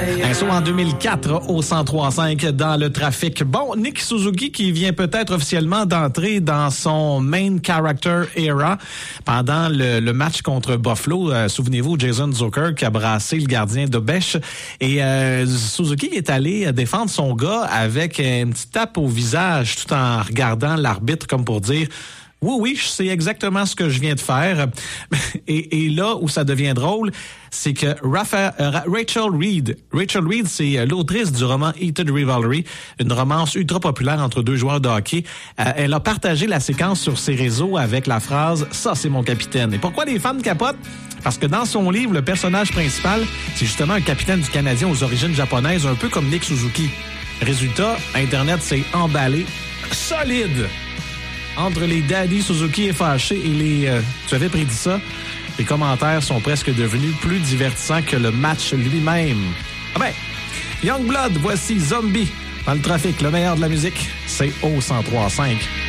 Un saut en 2004 au 103.5 dans le trafic. Bon, Nick Suzuki qui vient peut-être officiellement d'entrer dans son main character era pendant le match contre Buffalo. Souvenez-vous, Jason Zucker qui a brassé le gardien de Bèche. Et Suzuki est allé défendre son gars avec une petite tape au visage tout en regardant l'arbitre comme pour dire... Oui, je sais exactement ce que je viens de faire. Et là où ça devient drôle, c'est que Rachel Reed, c'est l'autrice du roman Heated Rivalry, une romance ultra populaire entre deux joueurs de hockey. Elle a partagé la séquence sur ses réseaux avec la phrase « Ça, c'est mon capitaine ». Et pourquoi les fans capotent? Parce que dans son livre, le personnage principal, c'est justement un capitaine du Canadien aux origines japonaises, un peu comme Nick Suzuki. Résultat, Internet s'est emballé solide. Entre les Daddy Suzuki et fâchés et les... tu avais prédit ça? Les commentaires sont presque devenus plus divertissants que le match lui-même. Ah ben, Youngblood, voici Zombie. Dans le trafic, le meilleur de la musique, c'est au 103.5.